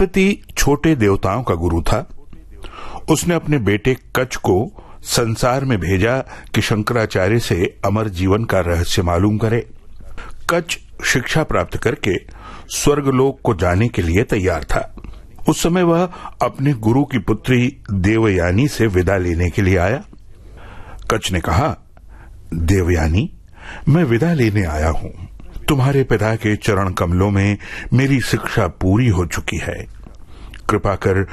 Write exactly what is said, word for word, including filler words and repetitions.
बृहस्पति छोटे देवताओं का गुरु था। उसने अपने बेटे कच को संसार में भेजा कि शंकराचार्य से अमर जीवन का रहस्य मालूम करे। कच शिक्षा प्राप्त करके स्वर्गलोक को जाने के लिए तैयार था। उस समय वह अपने गुरु की पुत्री देवयानी से विदा लेने के लिए आया। कच ने कहा, देवयानी, मैं विदा लेने आया हूं। तुम्हारे पिता के चरण कमलों में मेरी शिक्षा पूरी हो चुकी है। कृपा कर